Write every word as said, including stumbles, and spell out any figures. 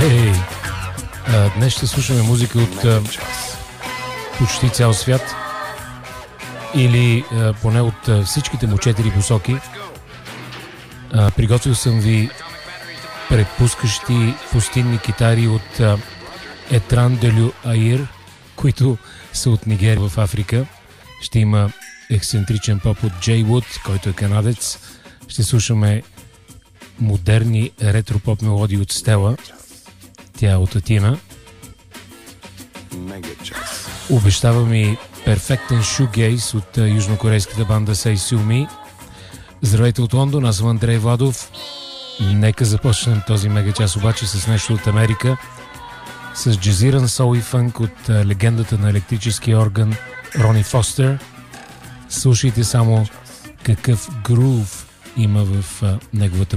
Хей! А, днес ще слушаме музика от а, почти цял свят. Или а, поне от а, всичките му четири посоки. А, приготвил съм ви препускащи пустинни китари от а, Етран Делю Аир, които са от Нигерия в Африка. Ще има ексцентричен поп от Джей Вуд, който е канадец. Ще слушаме модерни ретро-поп мелодии от Стела. Тя е от Атина. Обещава ми перфектен шугейс от а, южнокорейската банда Say Sue Me. Здравейте от Лондон, аз съм Андрей Владов. Нека започнем този мегачас обаче с нещо от Америка. С джазиран сол и фънк от а, легендата на електрическия орган Рони Фостер. Слушайте само какъв грув има в а, неговата